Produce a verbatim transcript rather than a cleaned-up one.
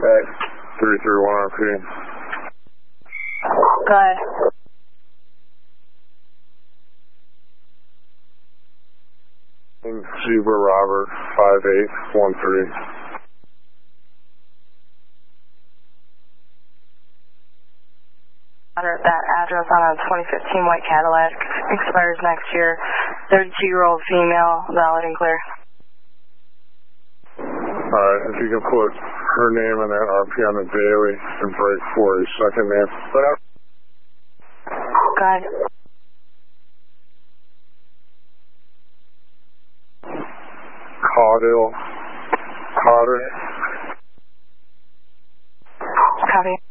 three three one R P. Go ahead. Zebra Robert, five eight one three. That address on a twenty fifteen white Cadillac expires next year. thirty-two-year-old female, valid and clear. Alright, if you can put her name and that R P on the daily and break for a second name. But I Go ahead. Caudill Cotter. Copy.